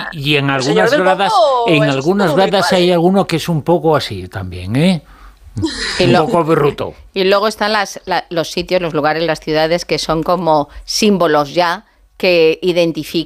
Y en ¿El Señor algunas del gradas, Pozo en es algunas todo gradas igual, hay alguno que es un poco así también, ¿eh? Un poco bruto. Y luego están los sitios, los lugares, las ciudades que son como símbolos ya que identifican